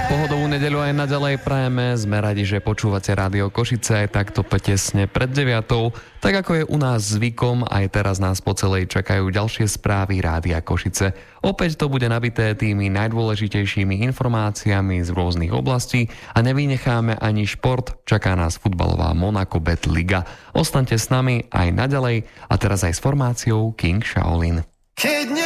Pohodovú nedeľu aj naďalej prajeme. Sme radi, že počúvate Rádio Košice aj takto tesne pred 9:00. Tak ako je u nás zvykom, aj teraz nás po celej čakajú ďalšie správy Rádia Košice. Opäť to bude nabité tými najdôležitejšími informáciami z rôznych oblastí a nevynecháme ani šport. Čaká nás futbalová Monaco Bet Liga. Ostaňte s nami aj naďalej a teraz aj s formáciou King Shaolin.